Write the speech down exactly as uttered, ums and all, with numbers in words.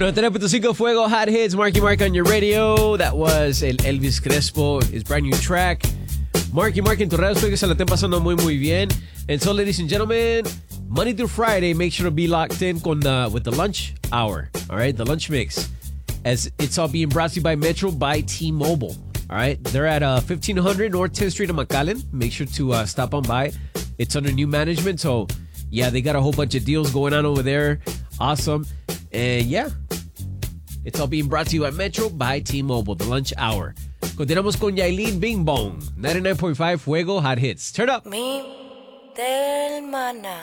ninety-nueve point five Fuego Hot Hits, Marky Mark on your radio. That was el Elvis Crespo, his brand new track. Marky Mark en tu radio, espero que se la estén pasando muy, muy bien. And so, ladies and gentlemen, Monday through Friday, make sure to be locked in con the, with the lunch hour. All right, the lunch mix. As it's all being brought to you by Metro by T-Mobile. All right, they're at uh, fifteen hundred North tenth Street in McAllen. Make sure to uh, stop on by. It's under new management, so yeah, they got a whole bunch of deals going on over there. Awesome. And yeah, it's all being brought to you at Metro by T-Mobile, the lunch hour. Continuamos con Yailin Bing Bong, ninety-nine point five Fuego Hot Hits. Turn up. Mi del maná.